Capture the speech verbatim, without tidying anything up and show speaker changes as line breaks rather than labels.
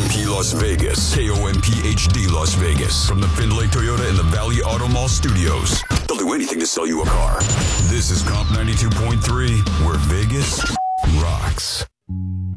M P Las Vegas. K O M P H D Las Vegas. From the Findlay Toyota in the Valley Auto Mall Studios. They'll do anything to sell you a car. This is Comp ninety-two point three, where Vegas rocks.